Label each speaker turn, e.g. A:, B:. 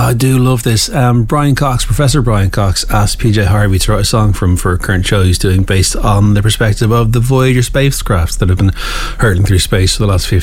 A: I do love this. Professor Brian Cox asked PJ Harvey to write a song for a current show he's doing based on the perspective of the Voyager spacecraft that have been hurtling through space for the last 50